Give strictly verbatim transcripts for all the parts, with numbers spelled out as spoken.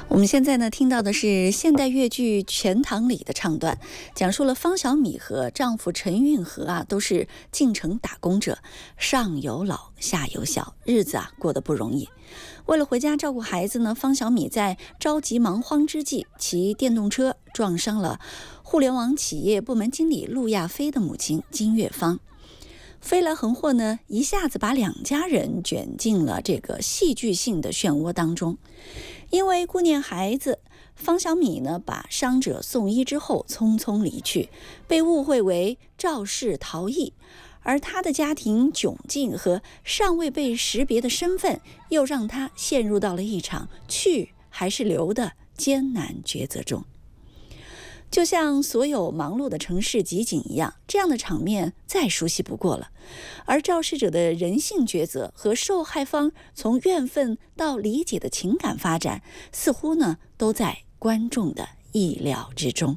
我们现在呢听到的是现代越剧《全唐里》的唱段，讲述了方小米和丈夫陈运河啊都是进城打工者，上有老下有小，日子啊过得不容易。为了回家照顾孩子呢，方小米在着急忙慌之际，骑电动车撞伤了互联网企业部门经理陆亚飞的母亲金月芳。飞来横祸呢，一下子把两家人卷进了这个戏剧性的漩涡当中。因为顾念孩子，方小米呢把伤者送医之后匆匆离去，被误会为肇事逃逸，而他的家庭窘境和尚未被识别的身份，又让他陷入到了一场去还是留的艰难抉择中。就像所有忙碌的城市集锦一样，这样的场面再熟悉不过了。而肇事者的人性抉择和受害方从怨愤到理解的情感发展，似乎呢都在观众的意料之中。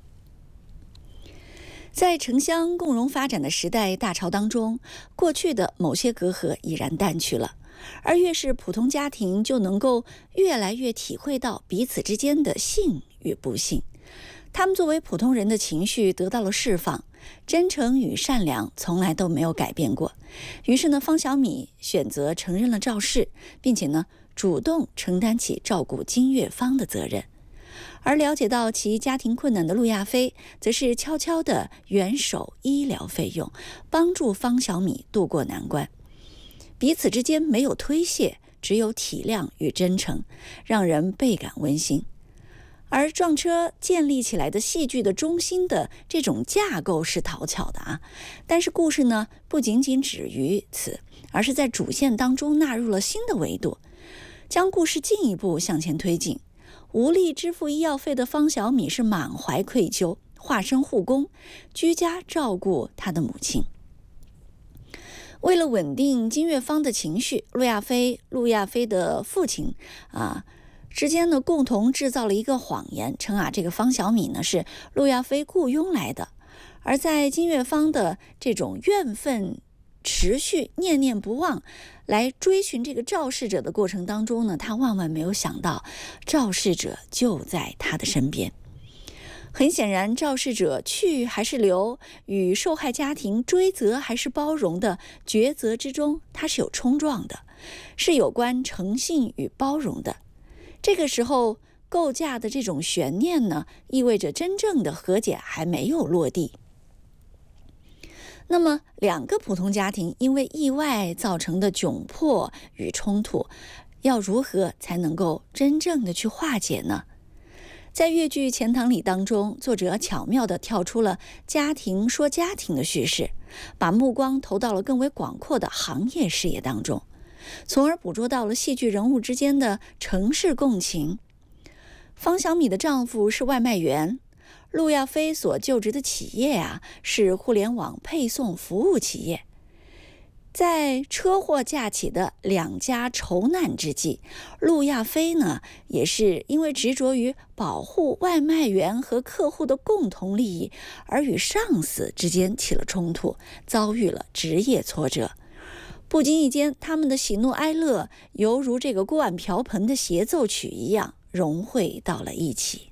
在城乡共荣发展的时代大潮当中，过去的某些隔阂已然淡去了，而越是普通家庭，就能够越来越体会到彼此之间的幸与不幸。他们作为普通人的情绪得到了释放，真诚与善良从来都没有改变过。于是呢，方小米选择承认了肇事，并且呢，主动承担起照顾金月芳的责任。而了解到其家庭困难的陆亚飞，则是悄悄地援手医疗费用，帮助方小米渡过难关。彼此之间没有推卸，只有体谅与真诚，让人倍感温馨。而撞车建立起来的戏剧的中心的这种架构是讨巧的啊，但是故事呢不仅仅止于此，而是在主线当中纳入了新的维度，将故事进一步向前推进。无力支付医药费的方小米是满怀愧疚，化身护工，居家照顾他的母亲。为了稳定金月芳的情绪，陆亚飞、陆亚飞的父亲啊。之间呢，共同制造了一个谎言，称啊，这个方小米呢是陆亚飞雇佣来的。而在金月芳的这种怨愤持续、念念不忘来追寻这个肇事者的过程当中呢，他万万没有想到，肇事者就在他的身边。很显然，肇事者去还是留，与受害家庭追责还是包容的抉择之中，它是有冲撞的，是有关诚信与包容的。这个时候构架的这种悬念呢，意味着真正的和解还没有落地。那么两个普通家庭因为意外造成的窘迫与冲突，要如何才能够真正的去化解呢？在越剧《钱塘里》当中，作者巧妙地跳出了家庭说家庭的叙事，把目光投到了更为广阔的行业事业当中，从而捕捉到了戏剧人物之间的城市共情。方小米的丈夫是外卖员，陆亚飞所就职的企业啊是互联网配送服务企业。在车祸架起的两家愁难之际，陆亚飞呢也是因为执着于保护外卖员和客户的共同利益，而与上司之间起了冲突，遭遇了职业挫折。不经意间，他们的喜怒哀乐犹如这个锅碗瓢盆的协奏曲一样融汇到了一起。